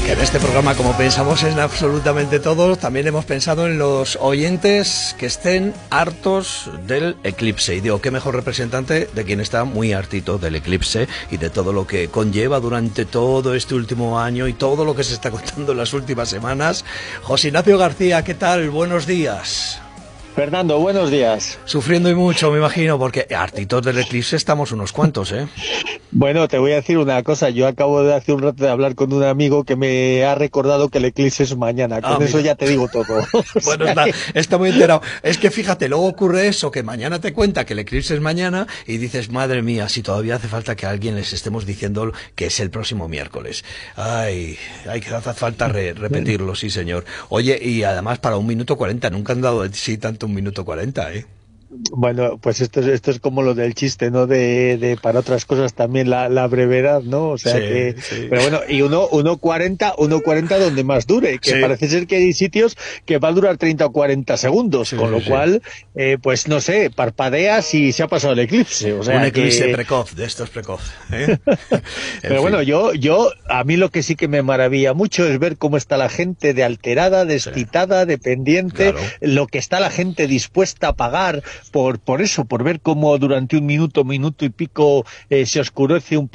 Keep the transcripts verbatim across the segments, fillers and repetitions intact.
Que en este programa, como pensamos en absolutamente todos, también hemos pensado en los oyentes que estén hartos del eclipse. Y digo, qué mejor representante de quien está muy hartito del eclipse y de todo lo que conlleva durante todo este último año y todo lo que se está contando en las últimas semanas. José Ignacio García, ¿qué tal? Buenos días. Fernando, buenos días. Sufriendo y mucho, me imagino, porque hartitos del eclipse estamos unos cuantos, ¿eh? Bueno, te voy a decir una cosa. Yo acabo de hace un rato de hablar con un amigo que me ha recordado que el eclipse es mañana. Con ah, eso ya te digo todo. Bueno, está, está muy enterado. Es que fíjate, luego ocurre eso, que mañana te cuenta que el eclipse es mañana y dices, madre mía, si todavía hace falta que a alguien les estemos diciendo que es el próximo miércoles. Ay, hay que hace falta re, repetirlo, sí señor. Oye, y además para un minuto cuarenta, nunca han dado sí tanto un minuto cuarenta, ¿eh? Bueno, pues esto es, esto es como lo del chiste, ¿no? De, de para otras cosas también la, la brevedad, ¿no? O sea sí, que, sí. Pero bueno, y uno, uno cuarenta, uno cuarenta donde más dure, que sí. Parece ser que hay sitios que va a durar treinta o cuarenta segundos, sí, con lo sí. cual, eh, pues no sé, parpadeas y se ha pasado el eclipse, o sea un eclipse que... precoz, de estos precoz, ¿eh? Pero fin. bueno, yo, yo, a mí lo que sí que me maravilla mucho es ver cómo está la gente de alterada, descitada, sí. dependiente, claro. Lo que está la gente dispuesta a pagar por, por eso, por ver cómo durante un minuto, minuto y pico eh, se oscurece un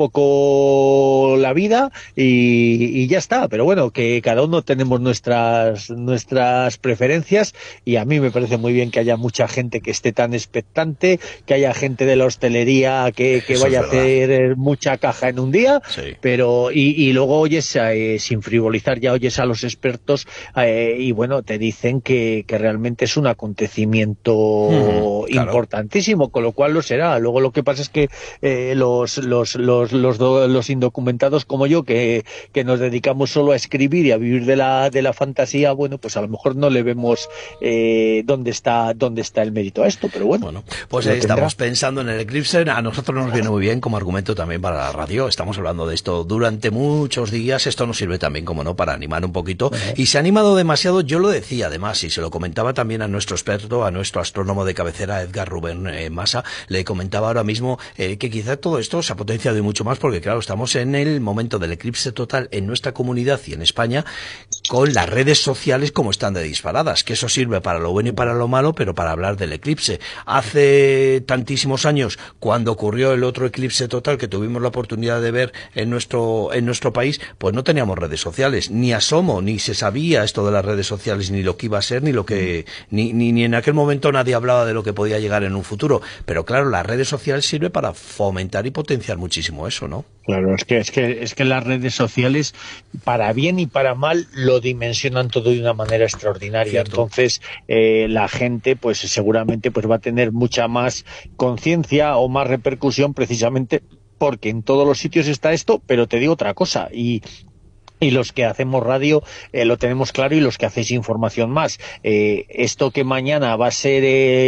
poco la vida y, y ya está. Pero bueno, que cada uno tenemos nuestras, nuestras preferencias y a mí me parece muy bien que haya mucha gente que esté tan expectante, que haya gente de la hostelería que, que vaya a hacer mucha caja en un día, sí. pero y, y luego oyes, eh, sin frivolizar, ya oyes a los expertos eh, y bueno, te dicen que, que realmente es un acontecimiento mm, claro. importantísimo, con lo cual lo será. Luego lo que pasa es que eh, los, los, los, los, do, los indocumentados como yo, que, que nos dedicamos solo a escribir y a vivir de la, de la fantasía, bueno, pues a lo mejor no le vemos eh, dónde está, dónde está el mérito a esto, pero bueno. Bueno, pues eh, estamos pensando en el eclipse. A nosotros nos viene muy bien como argumento también para la radio. Estamos hablando de esto durante muchos días. Esto nos sirve también, como no, para animar un poquito. Uh-huh. Y se ha animado demasiado, yo lo decía además, y se lo comentaba también a nuestro experto, a nuestro astrónomo de cabecera, Edgar Rubén eh, Massa, le comentaba ahora mismo eh, que quizá todo esto se ha potenciado y mucho más, porque claro, estamos en el momento del eclipse total en nuestra comunidad y en España, con las redes sociales como están de disparadas, que eso sirve para lo bueno y para lo malo, pero para hablar del eclipse. Hace tantísimos años, cuando ocurrió el otro eclipse total que tuvimos la oportunidad de ver en nuestro en nuestro país, pues no teníamos redes sociales, ni asomo, ni se sabía esto de las redes sociales, ni lo que iba a ser, ni lo que ni, ni, ni en aquel momento nadie hablaba de lo que podía llegar en un futuro. Pero claro, las redes sociales sirve para fomentar y potenciar muchísimo eso, ¿no? Claro, es que es que es que las redes sociales, para bien y para mal, lo dimensionan todo de una manera extraordinaria. Cierto. Entonces, eh, la gente, pues seguramente, pues va a tener mucha más conciencia o más repercusión, precisamente porque en todos los sitios está esto. Pero te digo otra cosa, y y los que hacemos radio eh, lo tenemos claro, y los que hacéis información más. Eh, esto que mañana va a ser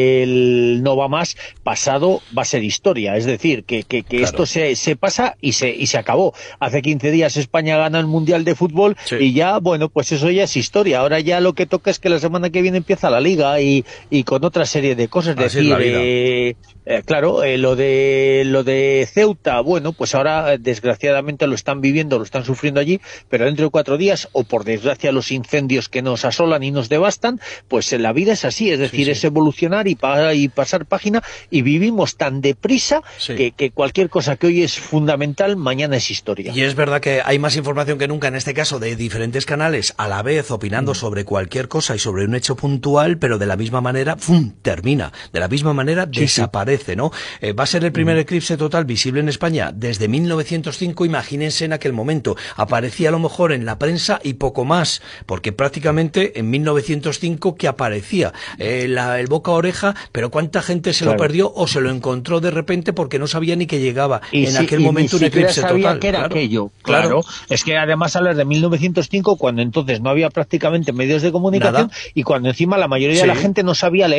el no va más, pasado va a ser historia. Es decir, que, que, que claro. esto se, se pasa y se, y se acabó. Hace quince días España gana el Mundial de Fútbol, sí. y ya, bueno, pues eso ya es historia. Ahora ya lo que toca es que la semana que viene empieza la Liga y, y con otra serie de cosas. Es decir, eh, eh, claro, eh, lo de lo de Ceuta, bueno, pues ahora desgraciadamente lo están viviendo, lo están sufriendo allí, pero dentro de cuatro días, o por desgracia los incendios que nos asolan y nos devastan, pues la vida es así, es decir, sí, sí. es evolucionar y, pa y pasar página, y vivimos tan deprisa sí. que, que cualquier cosa que hoy es fundamental, mañana es historia. Y es verdad que hay más información que nunca, en este caso de diferentes canales, a la vez opinando mm. sobre cualquier cosa y sobre un hecho puntual, pero de la misma manera, ¡fum!, termina, de la misma manera sí, desaparece, sí. ¿no? Eh, va a ser el primer mm. eclipse total visible en España desde mil novecientos cinco, imagínense en aquel momento, aparecía a lo mejor en la prensa y poco más, porque prácticamente en mil novecientos cinco que aparecía eh, la, el boca a oreja, pero cuánta gente se claro. lo perdió o se lo encontró de repente porque no sabía ni que llegaba y en si, aquel momento un eclipse sabía total. Que era claro. aquello, claro. claro. Es que además hablas de mil novecientos cinco cuando entonces no había prácticamente medios de comunicación. Nada. Y cuando encima la mayoría sí. de la gente no sabía leer.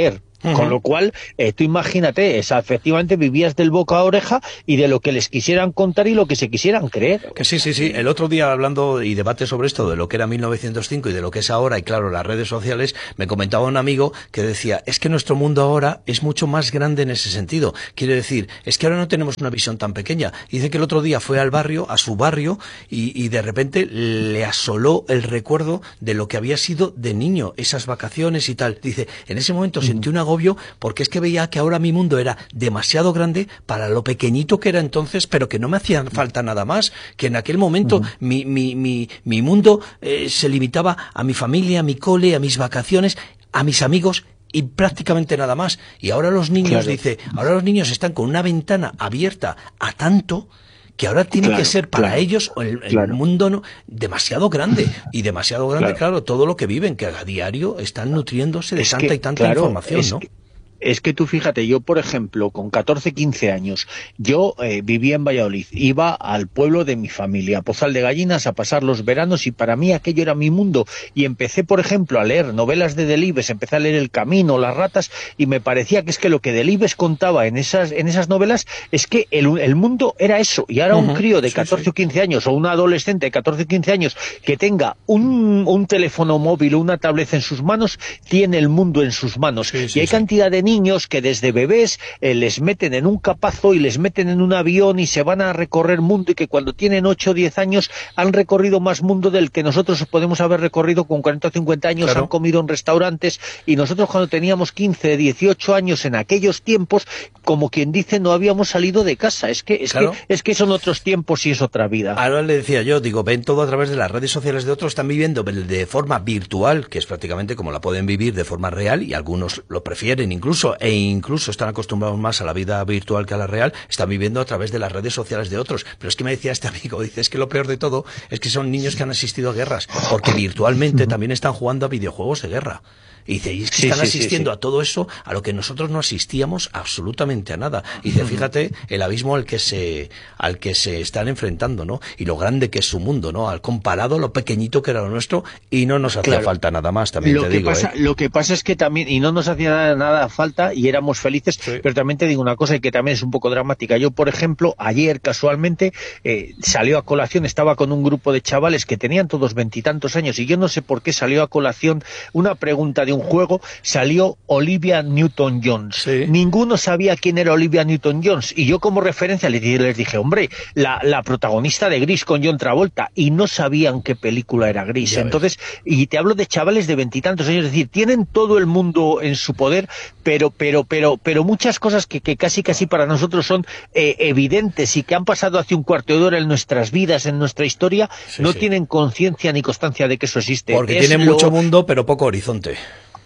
Uh-huh. Con lo cual, eh, tú imagínate, esa, efectivamente vivías del boca a oreja y de lo que les quisieran contar y lo que se quisieran creer. Que sí, sí, sí. El otro día, hablando y debate sobre esto, de lo que era mil novecientos cinco y de lo que es ahora, y claro, las redes sociales, me comentaba un amigo que decía, es que nuestro mundo ahora es mucho más grande en ese sentido. Quiere decir, es que ahora no tenemos una visión tan pequeña. Dice que el otro día fue al barrio, a su barrio, y, y de repente le asoló el recuerdo de lo que había sido de niño, esas vacaciones y tal. Dice, en ese momento uh-huh. sentí un agobio porque es que veía que ahora mi mundo era demasiado grande para lo pequeñito que era entonces, pero que no me hacía falta nada más, que en aquel momento uh-huh. mi, mi, mi, mi mundo eh, se limitaba a mi familia, a mi cole, a mis vacaciones, a mis amigos y prácticamente nada más. Y ahora los niños, claro. dice, ahora los niños están con una ventana abierta a tanto que ahora tiene claro, que ser para claro, ellos el, el claro. mundo no, demasiado grande, y demasiado grande, claro. claro, todo lo que viven, que a diario están nutriéndose de es tanta que, y tanta claro, información, es ¿no? Que... Es que tú fíjate, yo por ejemplo, con catorce, quince años, yo eh, vivía en Valladolid, iba al pueblo de mi familia, a Pozal de Gallinas, a pasar los veranos, y para mí aquello era mi mundo, y empecé por ejemplo a leer novelas de Delibes, empecé a leer El Camino, Las Ratas, y me parecía que es que lo que Delibes contaba en esas, en esas novelas es que el, el mundo era eso, y ahora uh-huh. un crío de catorce sí, sí. o quince años, o un adolescente de catorce o quince años, que tenga un, un teléfono móvil o una tablet en sus manos, tiene el mundo en sus manos, sí, sí, y hay sí. cantidad de niños que desde bebés eh, les meten en un capazo y les meten en un avión y se van a recorrer mundo, y que cuando tienen ocho o diez años han recorrido más mundo del que nosotros podemos haber recorrido con cuarenta o cincuenta años, claro. han comido en restaurantes, y nosotros cuando teníamos quince, dieciocho años en aquellos tiempos, como quien dice, no habíamos salido de casa. Es que, es claro. que, es que son otros tiempos y es otra vida. Ahora le decía yo, digo, ven todo a través de las redes sociales de otros, están viviendo de forma virtual, que es prácticamente como la pueden vivir de forma real, y algunos lo prefieren incluso, e incluso están acostumbrados más a la vida virtual que a la real, están viviendo a través de las redes sociales de otros. Pero es que me decía este amigo, dice, es que lo peor de todo es que son niños que han asistido a guerras, porque virtualmente también están jugando a videojuegos de guerra. Y dice, y es que sí, están sí, asistiendo sí, sí. a todo eso, a lo que nosotros no asistíamos absolutamente a nada. Y dice, fíjate el abismo al que se al que se están enfrentando, ¿no? Y lo grande que es su mundo, ¿no? Al comparado lo pequeñito que era lo nuestro, y no nos hacía claro. falta nada más, también lo te que digo. Pasa, ¿eh? Lo que pasa es que también, y no nos hacía nada, nada falta, y éramos felices, sí. pero también te digo una cosa, y que también es un poco dramática. Yo, por ejemplo, ayer casualmente eh, salió a colación, estaba con un grupo de chavales que tenían todos veintitantos años, y yo no sé por qué salió a colación una pregunta de un juego. Salió Olivia Newton-Jones. Sí. Ninguno sabía quién era Olivia Newton-Jones, y yo como referencia les dije, les dije hombre, la, la protagonista de Gris con John Travolta, y no sabían qué película era Gris. Ya Entonces, ves. Y te hablo de chavales de veintitantos años, es decir, tienen todo el mundo en su poder, pero pero pero pero muchas cosas que, que casi casi para nosotros son eh, evidentes y que han pasado hace un cuarto de hora en nuestras vidas, en nuestra historia, sí, no sí. tienen conciencia ni constancia de que eso existe. Porque es tienen lo... mucho mundo, pero poco horizonte.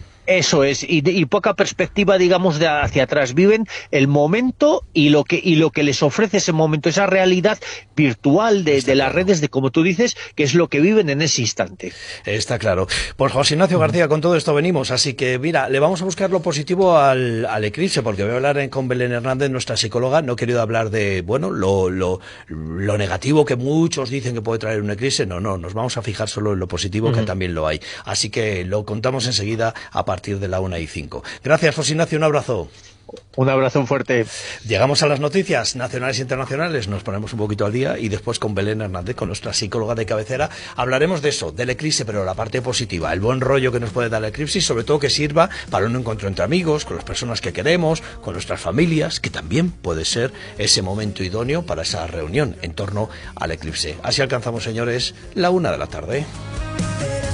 Eso es, y, y poca perspectiva, digamos, de hacia atrás. Viven el momento y lo que y lo que les ofrece ese momento, esa realidad virtual de, de las claro. redes, de como tú dices, que es lo que viven en ese instante. Está claro. Pues José Ignacio García, con todo esto venimos, así que mira, le vamos a buscar lo positivo al, al eclipse, porque voy a hablar con Belén Hernández, nuestra psicóloga. No he querido hablar de, bueno, lo, lo, lo negativo que muchos dicen que puede traer un eclipse. No, no, nos vamos a fijar solo en lo positivo, uh-huh. que también lo hay. Así que lo contamos enseguida a partir de la una y cinco. Gracias, José Ignacio, un abrazo. Un abrazo fuerte. Llegamos a las noticias nacionales e internacionales, nos ponemos un poquito al día, y después con Belén Hernández, con nuestra psicóloga de cabecera, hablaremos de eso, del eclipse, pero la parte positiva, el buen rollo que nos puede dar el eclipse, y sobre todo que sirva para un encuentro entre amigos, con las personas que queremos, con nuestras familias, que también puede ser ese momento idóneo para esa reunión en torno al eclipse. Así alcanzamos, señores, la una de la tarde.